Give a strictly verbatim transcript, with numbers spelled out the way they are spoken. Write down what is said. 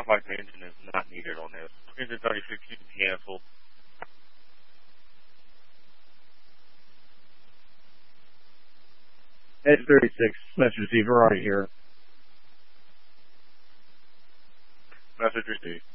like maintenance is not needed on this. Engine thirty-six, you can cancel. Edge thirty-six, message received, we're already here. Message received.